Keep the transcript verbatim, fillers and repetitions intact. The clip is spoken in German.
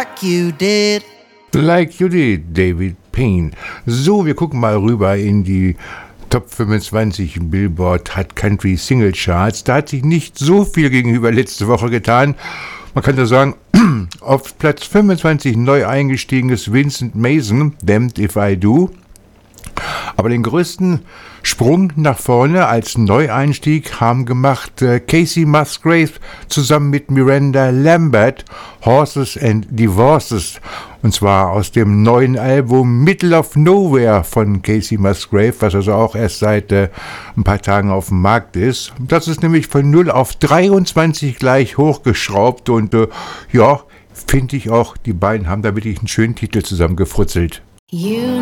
like you did. Like you did, David Payne. So, wir gucken mal rüber in die Top fünfundzwanzig Billboard Hot Country Single Charts. Da hat sich nicht so viel gegenüber letzte Woche getan. Man kann da sagen, auf Platz fünfundzwanzig neu eingestiegen ist Vincent Mason, Damned If I Do. Aber den größten Sprung nach vorne als Neueinstieg haben gemacht äh, Casey Musgrave zusammen mit Miranda Lambert, Horses and Divorces. Und zwar aus dem neuen Album Middle of Nowhere von Casey Musgrave, was also auch erst seit äh, ein paar Tagen auf dem Markt ist. Das ist nämlich von null auf dreiundzwanzig gleich hochgeschraubt und äh, ja, finde ich auch, die beiden haben da wirklich einen schönen Titel zusammengefrutzelt. You